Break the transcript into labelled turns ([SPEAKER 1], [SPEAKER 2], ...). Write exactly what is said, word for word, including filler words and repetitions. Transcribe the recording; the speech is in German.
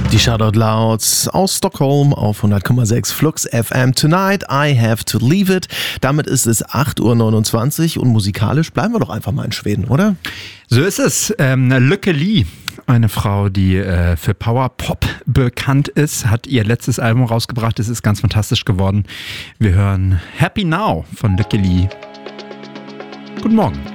[SPEAKER 1] Die Shoutout Louds aus Stockholm auf hundert Komma sechs Flux F M. Tonight I have to leave it. Damit ist es acht Uhr neunundzwanzig und musikalisch bleiben wir doch einfach mal in Schweden, oder?
[SPEAKER 2] So ist es. Ähm, Lykke Li, eine Frau, die äh, für Power Pop bekannt ist, hat ihr letztes Album rausgebracht. Es ist ganz fantastisch geworden. Wir hören Happy Now von Lykke Li. Guten Morgen.